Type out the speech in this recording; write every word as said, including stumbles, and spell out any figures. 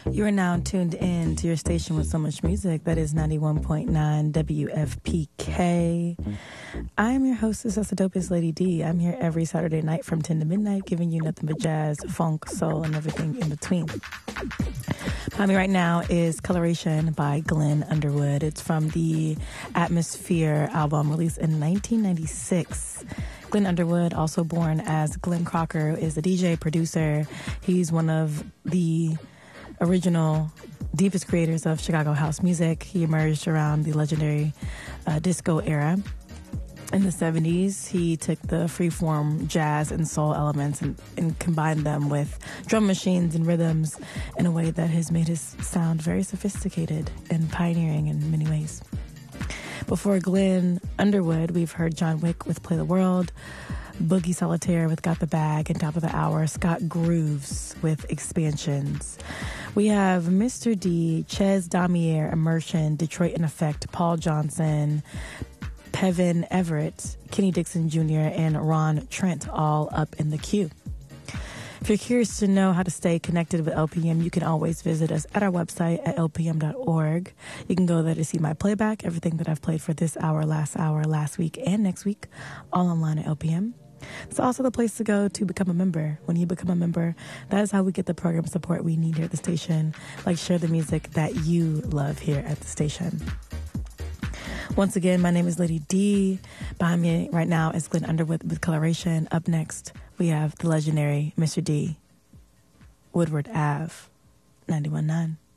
You are now tuned in to your station with so much music. That is ninety-one point nine W F P K. I am your hostess, that's the dopest Lady D. I'm here every Saturday night from ten to midnight, giving you nothing but jazz, funk, soul, and everything in between. Behind me right now is Coloration by Glenn Underwood. It's from the Atmosphere album released in nineteen ninety-six. Glenn Underwood, also born as Glenn Crocker, is a D J, producer. He's one of the original, deepest creators of Chicago house music. He emerged around the legendary uh, disco era. In the seventies, he took the freeform jazz and soul elements and, and combined them with drum machines and rhythms in a way that has made his sound very sophisticated and pioneering in many ways. Before Glenn Underwood, we've heard John Wick with Play the World, Boogie Solitaire with Got the Bag, and top of the hour, Scott Grooves with Expansions. We have Mister D, Ches Damier, Immersion, Detroit in Effect, Paul Johnson, Pevin Everett, Kenny Dixon Junior, and Ron Trent all up in the queue. If you're curious to know how to stay connected with L P M, you can always visit us at our website at L P M dot org. You can go there to see my playback, everything that I've played for this hour, last hour, last week, and next week, all online at L P M. It's also the place to go to become a member. When you become a member, that is how we get the program support we need here at the station, like share the music that you love here at the station. Once again, my name is Lady D. Behind me right now is Glenn Underwood with Coloration. Up next, we have the legendary Mister D, Woodward Ave, ninety-one point nine.